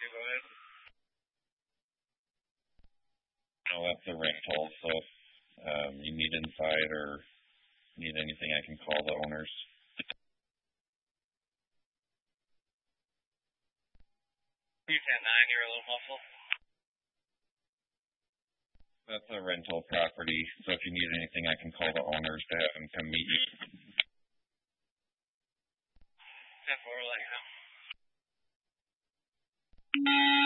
Go ahead. No, that's a rental, so you need inside or need anything, I can call the owners. You 10-9, you're a little muffled. That's a rental property, so if you need anything, I can call the owners to have them come meet you. 10-4, let you know.